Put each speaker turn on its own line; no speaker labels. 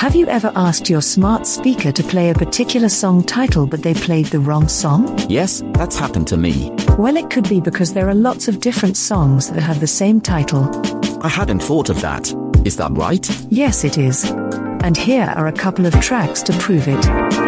Have you ever asked your smart speaker to play a particular song title but they played the wrong song?
Yes, that's happened to me.
Well, it could be because there are lots of different songs that have the same title.
I hadn't thought of that. Is that right?
Yes, it is. And here are a couple of tracks to prove it.